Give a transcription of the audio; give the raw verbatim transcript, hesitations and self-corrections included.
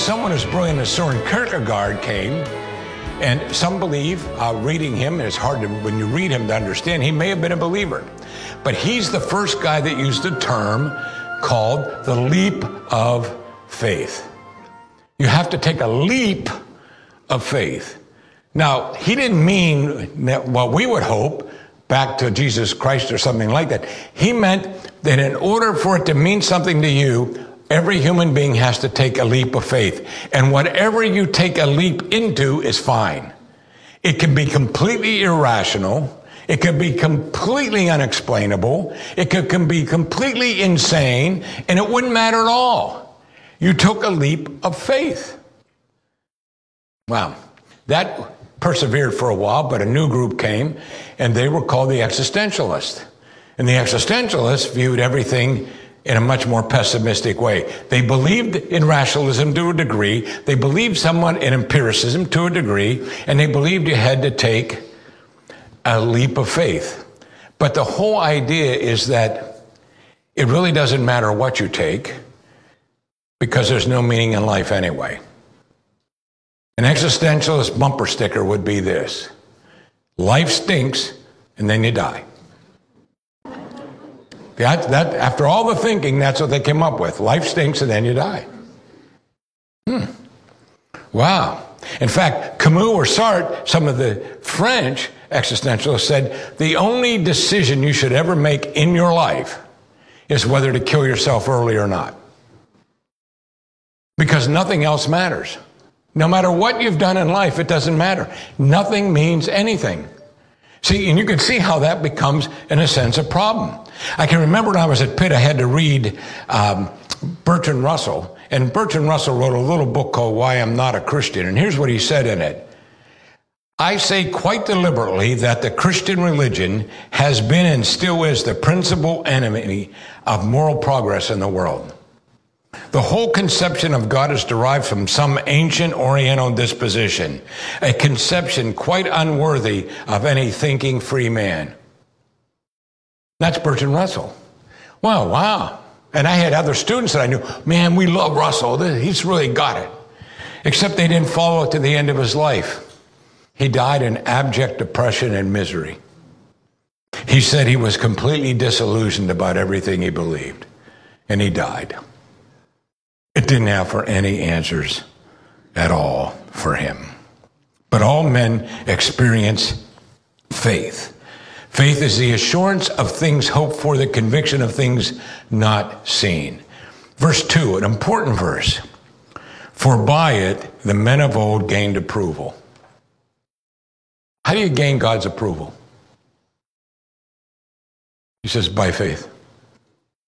someone as brilliant as Søren Kierkegaard came, and some believe, uh, reading him, it's hard to, when you read him to understand, he may have been a believer. But he's the first guy that used a term called the leap of faith. You have to take a leap of faith. Now, he didn't mean that what we would hope, back to Jesus Christ or something like that. He meant that in order for it to mean something to you, every human being has to take a leap of faith. And whatever you take a leap into is fine. It can be completely irrational. It could be completely unexplainable. It could, can be completely insane, and it wouldn't matter at all. You took a leap of faith. Wow. That persevered for a while, but a new group came, and they were called the existentialists. And the existentialists viewed everything in a much more pessimistic way. They believed in rationalism to a degree. They believed somewhat in empiricism to a degree, and they believed you had to take a leap of faith. But the whole idea is that it really doesn't matter what you take, because there's no meaning in life anyway. An existentialist bumper sticker would be this: life stinks, and then you die. That, that, after all the thinking, that's what they came up with. Life stinks, and then you die. Hmm. Wow. In fact, Camus or Sartre, some of the French existentialists, said the only decision you should ever make in your life is whether to kill yourself early or not. Because nothing else matters. No matter what you've done in life, it doesn't matter. Nothing means anything. See, and you can see how that becomes, in a sense, a problem. I can remember when I was at Pitt, I had to read um, Bertrand Russell. And Bertrand Russell wrote a little book called Why I'm Not a Christian. And here's what he said in it. I say quite deliberately that the Christian religion has been and still is the principal enemy of moral progress in the world. The whole conception of God is derived from some ancient Oriental disposition, a conception quite unworthy of any thinking free man. That's Bertrand Russell. Wow, wow. And I had other students that I knew, man, we love Russell. He's really got it. Except they didn't follow it to the end of his life. He died in abject depression and misery. He said he was completely disillusioned about everything he believed, and he died. It didn't have for any answers at all for him. But all men experience faith. Faith is the assurance of things hoped for, the conviction of things not seen. Verse two, an important verse. For by it the men of old gained approval. How do you gain God's approval? He says, by faith.